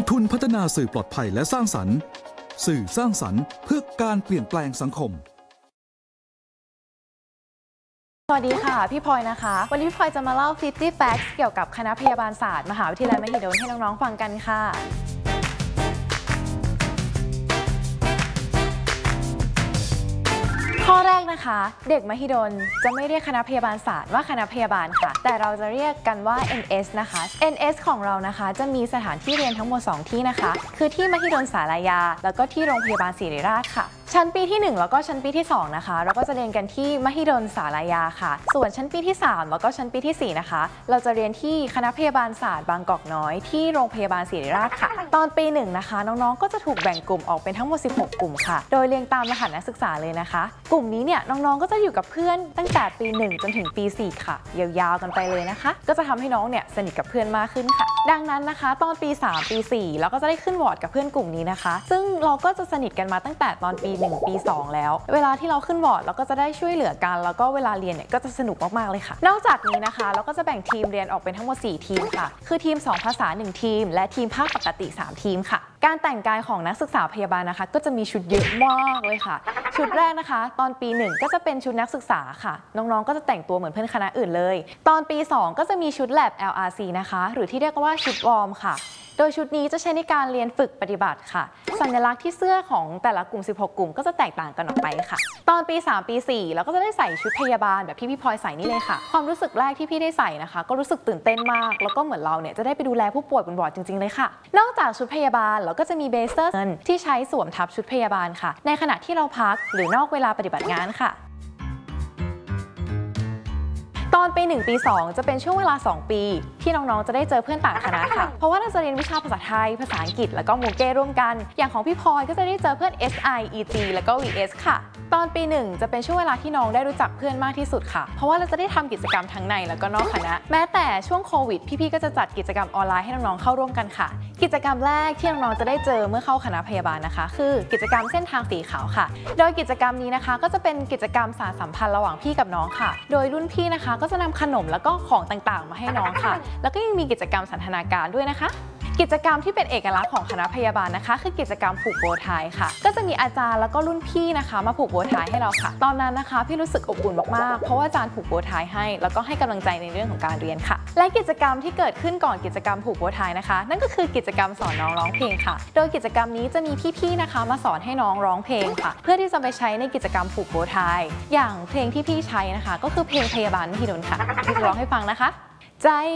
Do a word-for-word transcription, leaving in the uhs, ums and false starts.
ทุนพัฒนาสื่อปลอดภัยและสร้างสรรค์สื่อสร้างสรรค์เพื่อการเปลี่ยนแปลงสังคมสวัสดีค่ะพี่พลอยนะคะวันนี้พี่พลอยจะมาเล่าห้าสิบ Facts เกี่ยวกับคณะพยาบาลศาสตร์มหาวิทยาลัยมหิดลให้น้องๆฟังกันค่ะข้อแรกนะคะเด็กมหิดลจะไม่เรียกคณะพยาบาลศาสตร์ว่าคณะพยาบาลค่ะแต่เราจะเรียกกันว่า เอ็น เอส นะคะ เอ็น เอส ของเรานะคะจะมีสถานที่เรียนทั้งหมดสองที่นะคะคือที่มหิดลศาลายาแล้วก็ที่โรงพยาบาลศิริราชค่ะชั้นปีที่หนึ่งแล้วก็ชั้นปีที่สองนะคะเราก็จะเรียนกันที่มหิดลศาลายาค่ะส่วนชั้นปีที่สามแล้วก็ชั้นปีที่สี่นะคะเราจะเรียนที่คณะพยาบาลศาสตร์บางกอกน้อยที่โรงพยาบาลศิริราชค่ะตอนปีหนึ่งนะคะน้องๆก็จะถูกแบ่งกลุ่มออกเป็นทั้งหมดสิบหกกลุ่มค่ะโดยเรียงตามรหัสนักศึกษาเลยนะคะกลุ่มนี้เนี่ยน้องๆก็จะอยู่กับเพื่อนตั้งแต่ปีหนึ่งจนถึงปีสี่ค่ะยาวๆกันไปเลยนะคะก็จะทำให้น้องเนี่ยสนิทกับเพื่อนมากขึ้นค่ะดังนั้นนะคะตอนปีสามปีสี่เราก็จะได้ขึ้นวอร์ดกับเพื่อนกลุ่มนี้นะคะซึ่งเราก็จะสนิทกันมาตั้งแต่ตอนปีหนึ่งปีสองแล้วเวลาที่เราขึ้นวอร์ดเราก็จะได้ช่วยเหลือกันแล้วก็เวลาเรียนเนี่ยก็จะสนุกมากๆเลยค่ะนอกจากนี้นะคะเราก็จะแบ่งทีมเรียนออกเป็นทั้งหมดสี่ทีมค่ะคือทีมสองภาษาหนึ่งทีมและทีมภาคปกติสามทีมค่ะการแต่งกายของนักศึกษาพยาบาลนะคะก็จะมีชุดเยอะมากเลยค่ะชุดแรกนะคะตอนปีหนึ่งก็จะเป็นชุดนักศึกษาค่ะน้องๆก็จะแต่งตัวเหมือนเพื่อนคณะอื่นเลยตอนปีสองก็จะมีชุด Lab แอล อาร์ ซี นะคะหรือที่เรียกว่าชุดวอร์มค่ะโดยชุดนี้จะใช้ในการเรียนฝึกปฏิบัติค่ะสัญลักษณ์ที่เสื้อของแต่ละกลุ่มสิบหกกลุ่มก็จะแตกต่างกันออกไปค่ะตอนปีสามปีสี่เราก็จะได้ใส่ชุดพยาบาลแบบที่พี่พลอยใส่นี่เลยค่ะความรู้สึกแรกที่พี่ได้ใส่นะคะก็รู้สึกตื่นเต้นมากแล้วก็เหมือนเราเนี่ยจะได้ไปดูแลผู้ป่วยบนวอร์ดจริงๆเลยค่ะนอกจากชุดพยาบาลเราก็จะมีเบเซอร์ที่ใช้สวมทับชุดพยาบาลค่ะในขณะที่เราพักหรือนอกเวลาปฏิบัติงานค่ะตอนปีหนึ่งปีสองจะเป็นช่วงเวลาสองปีที่น้องๆจะได้เจอเพื่อนต่างคณะค่ะเพราะว่าเราจะเรียนวิชาภาษาไทยภาษาอังกฤษแล้วก็มูเก้ร่วมกันอย่างของพี่พลอยก็จะได้เจอเพื่อน เอส ไอ อี จี แล้วก็ วี เอส ค่ะตอนปีหนึ่งจะเป็นช่วงเวลาที่น้องได้รู้จักเพื่อนมากที่สุดค่ะเพราะว่าเราจะได้ทำกิจกรรมทั้งในแล้วก็นอกคณะแม้แต่ช่วงโควิดพี่ๆก็จะจัดกิจกรรมออนไลน์ให้น้องๆเข้าร่วมกันค่ะกิจกรรมแรกที่น้องๆจะได้เจอเมื่อเข้าคณะพยาบาลนะคะคือกิจกรรมเส้นทางสีขาวค่ะโดยกิจกรรมนี้นะคะก็จะเป็นกิจกรรมสานสัมพันธ์ระหว่างพี่กับน้องค่ะโดยรุ่นพี่นะคะก็จะนำขนมแล้วก็ของต่างๆมาให้น้องค่ะแล้วก็ยังมีกิจกรรมสันทนาการด้วยนะคะกิจกรรมที่เป็นเอกลักษณ์ของคณะพยาบาลนะคะคือกิจกรรมผูกโบว์ไทค่ะก็จะมีอาจารย์แล้วก็รุ่นพี่นะคะมาผูกโบว์ไทให้เราค่ะตอนนั้นนะคะพี่รู้สึกอบอุ่นมากๆเพราะว่าอาจารย์ผูกโบว์ไทให้แล้วก็ให้กำลังใจในเรื่องของการเรียนค่ะและกิจกรรมที่เกิดขึ้นก่อนกิจกรรมผูกโบว์ไทนะคะนั่นก็คือกิจกรรมสอนน้องร้องเพลงค่ะโดยกิจกรรมนี้จะมีพี่ๆนะคะมาสอนให้น้องร้องเพลงค่ะเพื่อที่จะไปใช้ในกิจกรรมผูกโบว์ไทอย่างเพลงที่พี่ใช้นะคะก็คือเพลงพยาบาลมหิดลค่ะพี่จะร้องให้ฟังนะคะใจ